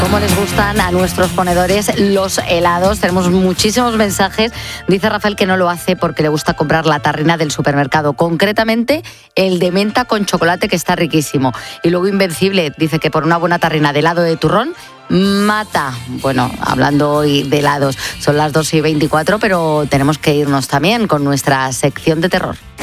Cómo les gustan a nuestros ponedores los helados. Tenemos muchísimos mensajes. Dice Rafael que no lo hace porque le gusta comprar la tarrina del supermercado, concretamente el de menta con chocolate, que está riquísimo. Y luego Invencible dice que por una buena tarrina de helado de turrón mata. Bueno, hablando hoy de helados, son las 2:24, pero tenemos que irnos también con nuestra sección de terror.